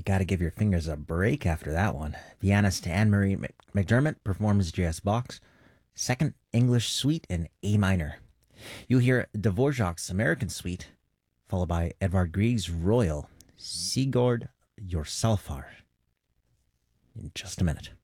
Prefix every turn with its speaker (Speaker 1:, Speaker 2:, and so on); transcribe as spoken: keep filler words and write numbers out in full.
Speaker 1: You got to give your fingers a break after that one. Pianist Anne-Marie McDermott performs J S Bach's Second English Suite in A minor. You'll hear Dvorak's American Suite, followed by Edvard Grieg's Royal Sigurd Jorsalfar in just a minute.